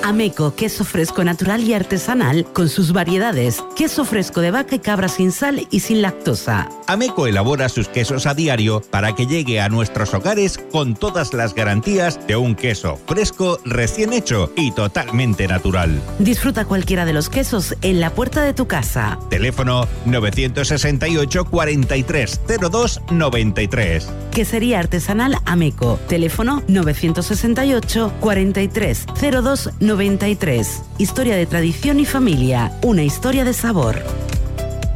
Ameco, queso fresco natural y artesanal con sus variedades. Queso fresco de vaca y cabra sin sal y sin lactosa. Ameco elabora sus quesos a diario para que llegue a nuestros hogares con todas las garantías de un queso fresco, recién hecho y totalmente natural. Disfruta cualquiera de los quesos en la puerta de tu casa. Teléfono 968 43 02 93. Quesería artesanal Ameco. Teléfono 968 43 02 93. Historia de tradición y familia. Una historia de sabor.